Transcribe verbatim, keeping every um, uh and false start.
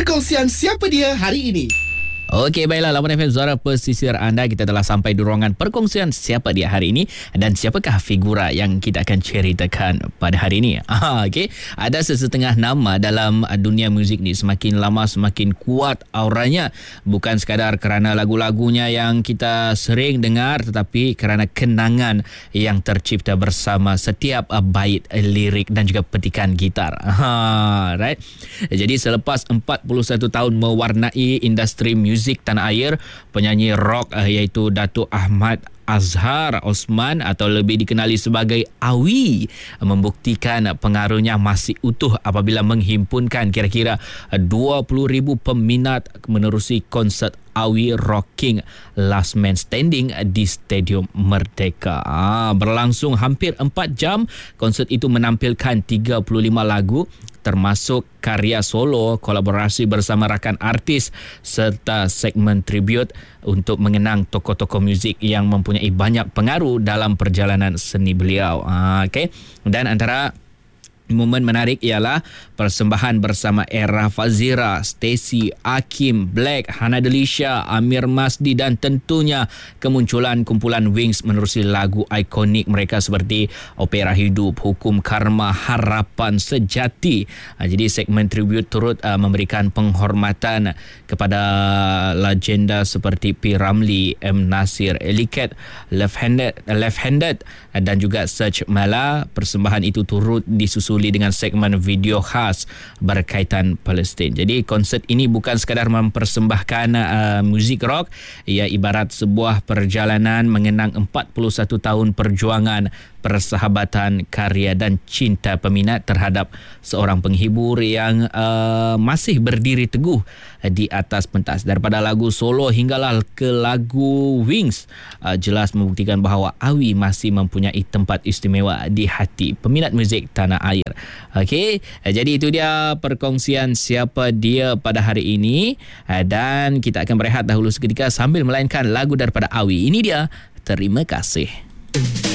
perkongsian siapa dia hari ini. Okey, baiklah, Lawan F M, suara pesisir anda. Kita telah sampai di ruangan perkongsian siapa dia hari ini dan siapakah figura yang kita akan ceritakan pada hari ini. Ah, okey, ada sesetengah nama dalam dunia muzik ni semakin lama semakin kuat auranya, bukan sekadar kerana lagu-lagunya yang kita sering dengar, tetapi kerana kenangan yang tercipta bersama setiap bait lirik dan juga petikan gitar. Ha, right. Jadi selepas empat puluh satu tahun mewarnai industri muzik muzik tanah air, penyanyi rock uh, iaitu Datuk Ahmad Azhar Osman atau lebih dikenali sebagai Awi membuktikan pengaruhnya masih utuh apabila menghimpunkan kira-kira dua puluh ribu peminat menerusi konsert Awi Rocking Last Man Standing di Stadium Merdeka. Ah, berlangsung hampir empat jam. Konsert itu menampilkan tiga puluh lima lagu termasuk karya solo, kolaborasi bersama rakan artis serta segmen tribute untuk mengenang tokoh-tokoh muzik yang mempunyai banyak pengaruh dalam perjalanan seni beliau. Ah, okay. Dan antara momen menarik ialah persembahan bersama Era Fazira, Stacy, Akim, Black, Hana Delisha, Amir Masdi dan tentunya kemunculan kumpulan Wings menerusi lagu ikonik mereka seperti Opera Hidup, Hukum Karma, Harapan Sejati. Jadi segmen tribute turut uh, memberikan penghormatan kepada legenda seperti P. Ramlee, M. Nasir, Eliket, Left Handed, Left Handed dan juga Serge Mala. Persembahan itu turut disusul dengan segmen video khas berkaitan Palestin. Jadi konsert ini bukan sekadar mempersembahkan uh, muzik rock, ia ibarat sebuah perjalanan mengenang empat puluh satu tahun perjuangan, persahabatan, karya dan cinta peminat terhadap seorang penghibur yang uh, masih berdiri teguh di atas pentas. Daripada lagu solo hinggalah ke lagu Wings, uh, jelas membuktikan bahawa Awi masih mempunyai tempat istimewa di hati peminat muzik tanah air. Okey, jadi itu dia perkongsian siapa dia pada hari ini, dan kita akan berehat dahulu seketika sambil melainkan lagu daripada Awi. Ini dia, Terima Kasih.